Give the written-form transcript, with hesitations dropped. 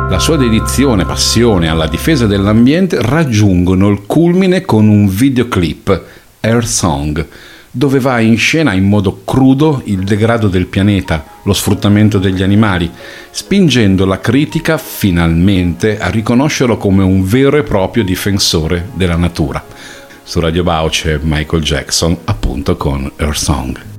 La sua dedizione e passione alla difesa dell'ambiente raggiungono il culmine con un videoclip, Earth Song, dove va in scena in modo crudo il degrado del pianeta, lo sfruttamento degli animali, spingendo la critica finalmente a riconoscerlo come un vero e proprio difensore della natura. Su Radio Bau c'è Michael Jackson, appunto con Earth Song.